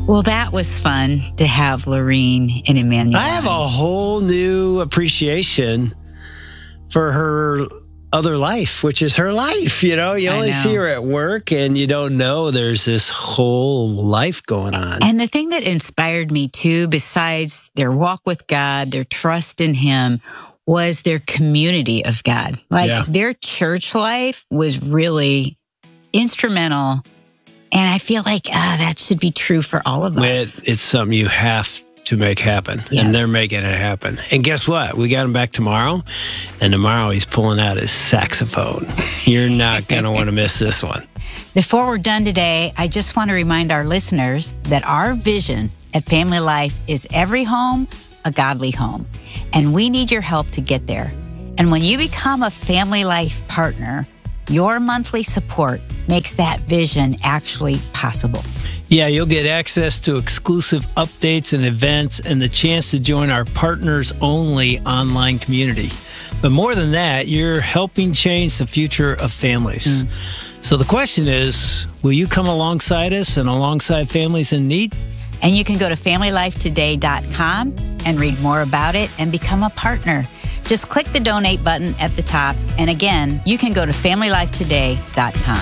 Well, that was fun to have Lorene and Emmanuel. I have a whole new appreciation for her other life, which is her life. You only see her at work and you don't know there's this whole life going on. And the thing that inspired me too, besides their walk with God, their trust in Him, was their community of God. Their church life was really instrumental. And I feel like that should be true for all of us. It's something you have to make happen, and they're making it happen. And guess what? We got him back tomorrow, and tomorrow he's pulling out his saxophone. You're not going to want to miss this one. Before we're done today, I just want to remind our listeners that our vision at Family Life is every home a godly home, and we need your help to get there. And when you become a Family Life partner, your monthly support makes that vision actually possible. Yeah, you'll get access to exclusive updates and events and the chance to join our partners-only online community. But more than that, you're helping change the future of families. So the question is, will you come alongside us and alongside families in need? And you can go to FamilyLifeToday.com and read more about it and become a partner. Just click the donate button at the top. And again, you can go to FamilyLifeToday.com.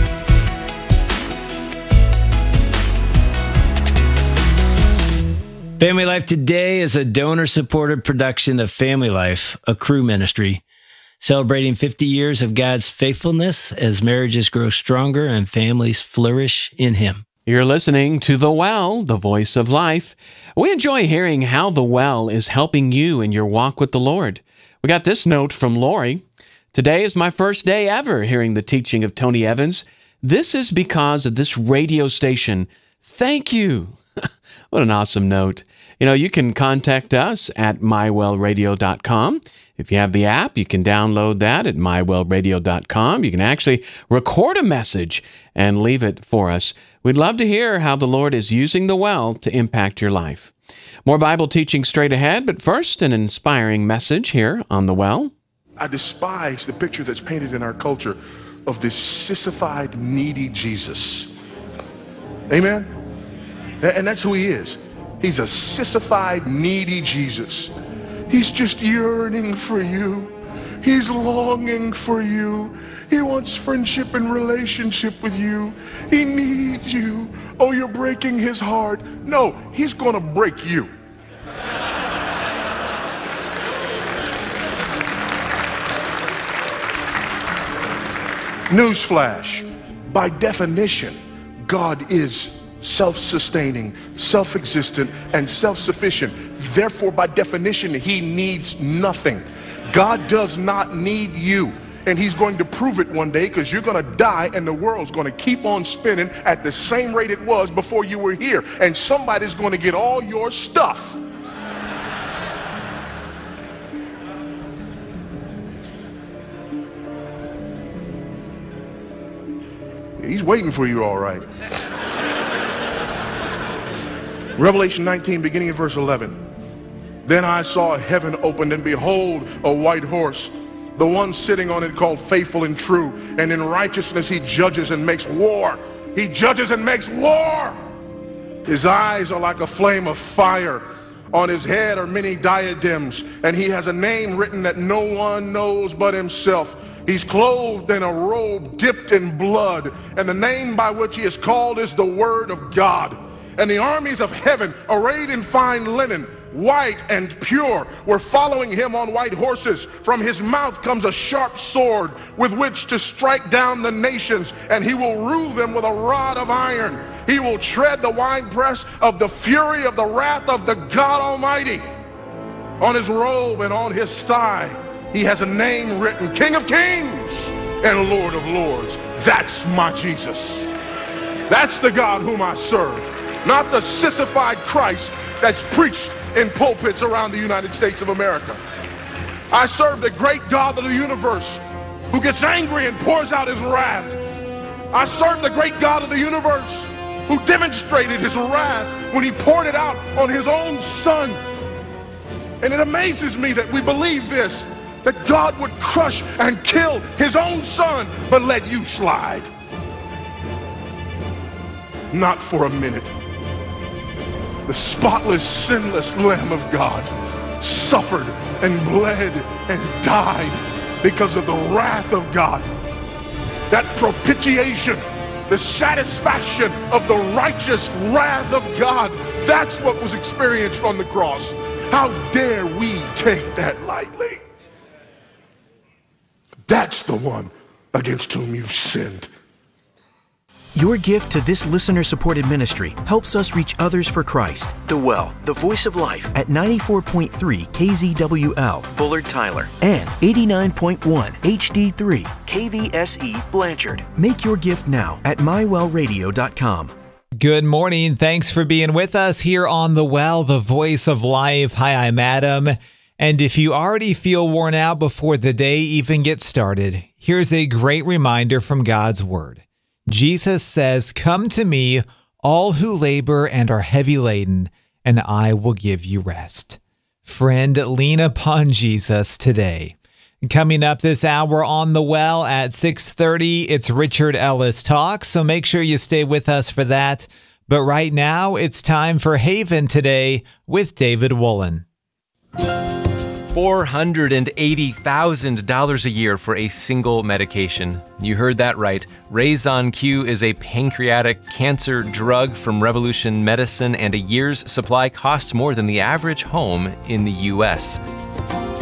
Family Life Today is a donor-supported production of Family Life, a Cru ministry, celebrating 50 years of God's faithfulness as marriages grow stronger and families flourish in Him. You're listening to The Well, the voice of life. We enjoy hearing how The Well is helping you in your walk with the Lord. We got this note from Lori. Today is my first day ever hearing the teaching of Tony Evans. This is because of this radio station. Thank you. What an awesome note. You can contact us at mywellradio.com. If you have the app, you can download that at mywellradio.com. You can actually record a message and leave it for us. We'd love to hear how the Lord is using the well to impact your life. More Bible teaching straight ahead, but first, an inspiring message here on The Well. I despise the picture that's painted in our culture of this sissified, needy Jesus. Amen? And that's who He is. He's a sissified, needy Jesus. He's just yearning for you. He's longing for you. He wants friendship and relationship with you. He needs you. Oh, you're breaking His heart. No, He's going to break you. Newsflash. By definition, God is self-sustaining, self-existent, and self-sufficient. Therefore, by definition, He needs nothing. God does not need you. And He's going to prove it one day, because you're going to die and the world's going to keep on spinning at the same rate it was before you were here. And somebody's going to get all your stuff. He's waiting for you, all right. Revelation 19, beginning at verse 11. Then I saw heaven opened, and behold, a white horse. The one sitting on it called Faithful and True, and in righteousness He judges and makes war. He judges and makes war. His eyes are like a flame of fire. On His head are many diadems, and He has a name written that no one knows but Himself. He's clothed in a robe dipped in blood, and the name by which He is called is the Word of God. And the armies of heaven, arrayed in fine linen, white and pure, were following Him on white horses. From His mouth comes a sharp sword with which to strike down the nations, and He will rule them with a rod of iron. He will tread the winepress of the fury of the wrath of the God Almighty. On His robe and on His thigh, He has a name written, King of Kings and Lord of Lords. That's my Jesus. That's the God whom I serve. Not the sissified Christ that's preached in pulpits around the United States of America. I serve the great God of the universe, who gets angry and pours out His wrath. I serve the great God of the universe, who demonstrated His wrath when He poured it out on His own Son. And it amazes me that we believe this, that God would crush and kill His own Son, but let you slide. Not for a minute. the spotless, sinless Lamb of God, suffered and bled and died because of the wrath of God. That propitiation, the satisfaction of the righteous wrath of God, that's what was experienced on the cross. How dare we take that lightly? That's the one against whom you've sinned. Your gift to this listener-supported ministry helps us reach others for Christ. The Well, the Voice of Life at 94.3 KZWL, Bullard Tyler, and 89.1 HD3 KVSE Blanchard. Make your gift now at mywellradio.com. Good morning. Thanks for being with us here on The Well, the Voice of Life. Hi, I'm Adam. And if you already feel worn out before the day even gets started, here's a great reminder from God's Word. Jesus says, "Come to me, all who labor and are heavy laden, and I will give you rest." Friend, lean upon Jesus today. Coming up this hour on The Well at 6:30, it's Richard Ellis Talk, so make sure you stay with us for that. But right now, it's time for Haven Today with David Woolen. $480,000 a year for a single medication. You heard that right. Raison Q is a pancreatic cancer drug from Revolution Medicine, and a year's supply costs more than the average home in the U.S.